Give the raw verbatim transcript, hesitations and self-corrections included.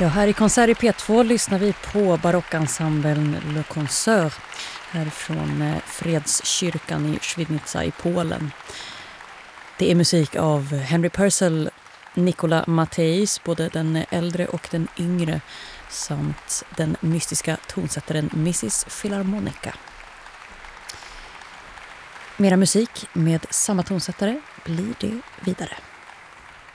Ja, här i Konsert i P två lyssnar vi på barockensemblen Le Concert härifrån Fredskyrkan i Świdnica i Polen. Det är musik av Henry Purcell, Nicola Matteis, både den äldre och den yngre, samt den mystiska tonsättaren missus Philharmonica. Mera musik med samma tonsättare blir det vidare.